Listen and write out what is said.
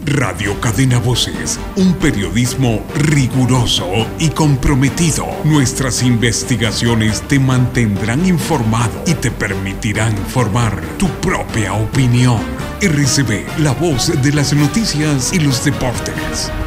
Radio Cadena Voces, un periodismo riguroso y comprometido. Nuestras investigaciones te mantendrán informado y te permitirán formar tu propia opinión. RCB, la voz de las noticias y los deportes.